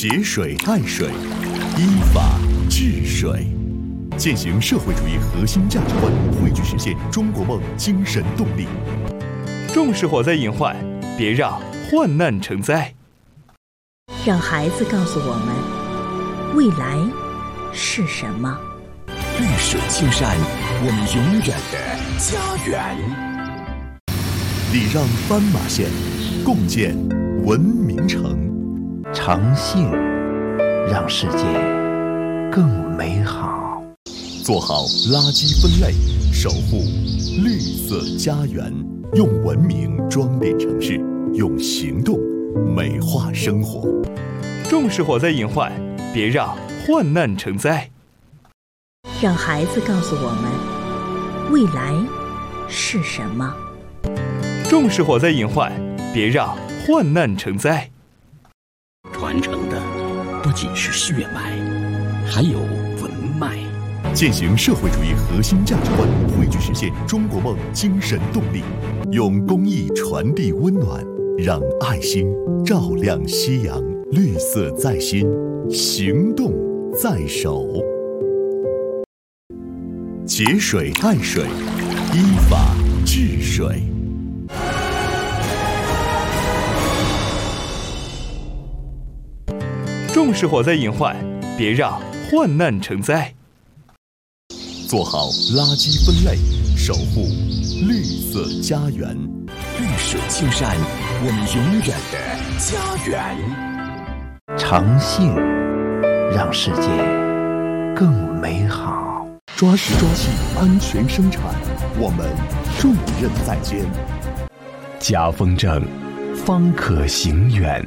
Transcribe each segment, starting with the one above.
节水爱水，依法治水，践行社会主义核心价值观，汇聚实现中国梦精神动力。 重视火灾隐患，别让患难成灾。 让孩子告诉我们，未来是什么？ 绿水青山，我们永远的家园。 礼让斑马线，共建文明城。 诚信，让世界更美好。 做好垃圾分类，守护绿色家园。用文明装点城市，用行动美化生活。 重视火灾隐患，别让患难成灾。 让孩子告诉我们，未来是什么？ 重视火灾隐患，别让患难成灾。 传承的不仅是血脉，还有文脉。 践行社会主义核心价值观，汇聚实现中国梦精神动力。用公益传递温暖，让爱心照亮夕阳。绿色在心，行动在手。节水爱水，依法治水。 重视火灾隐患，别让患难成灾。 做好垃圾分类，守护绿色家园。 绿水青山，我们永远的家园。 诚信，让世界更美好。 抓实抓细，安全生产，我们重任在肩。 家风正，方可行远。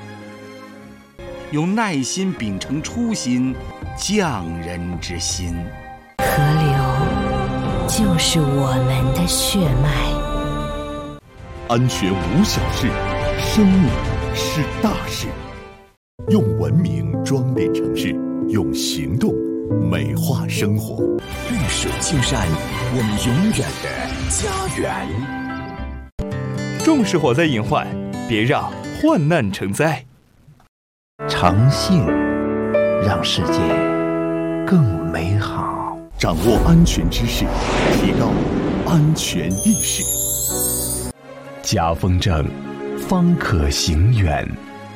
用耐心秉承初心，匠人之心。 河流就是我们的血脉。 安全无小事，生命是大事。用文明装点城市，用行动美化生活。 绿水青山，我们永远的家园。 重视火灾隐患，别让患难成灾。 诚信，让世界更美好。 掌握安全知识，提高安全意识。 家风正，方可行远。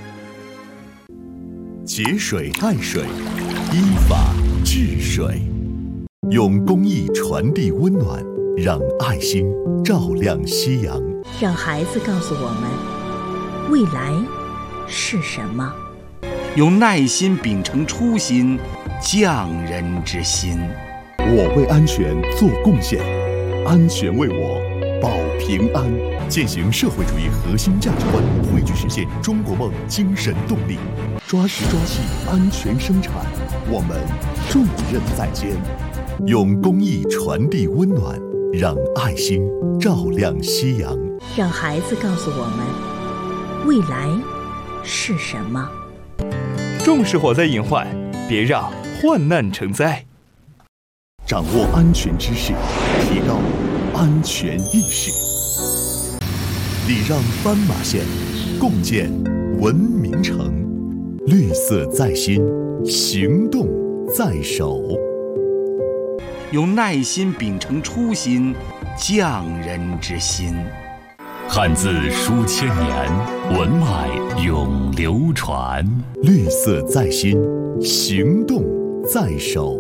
节水爱水，依法治水。用公益传递温暖，让爱心照亮夕阳。 让孩子告诉我们，未来是什么？ 用耐心秉承初心，匠人之心。 我为安全做贡献，安全为我保平安。践行社会主义核心价值观，汇聚实现中国梦精神动力。抓实抓细，安全生产，我们重任在肩。用公益传递温暖，让爱心照亮夕阳。 让孩子告诉我们，未来是什么？ 重视火灾隐患，别让患难成灾。 掌握安全知识，提高安全意识。礼让斑马线，共建文明城。绿色在心，行动在手。 用耐心秉承初心，匠人之心。 汉字书千年，文脉永流传。 绿色在心，行动在手。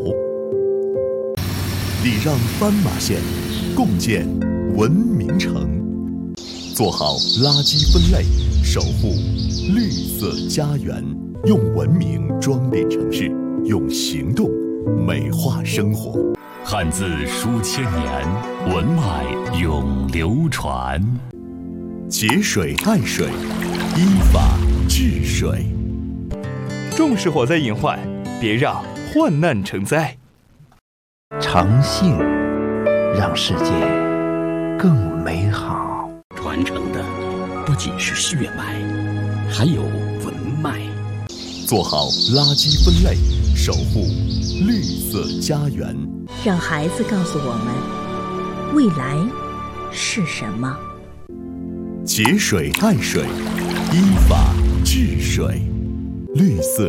礼让斑马线，共建文明城。做好垃圾分类，守护绿色家园。用文明装点城市，用行动美化生活。 汉字书千年，文脉永流传。 节水爱水，依法治水。 重视火灾隐患，别让患难成灾。 诚信，让世界更美好。 传承的不仅是血脉，还有文脉。 做好垃圾分类，守护绿色家园。 让孩子告诉我们，未来是什么？ 节水爱水，依法治水。绿色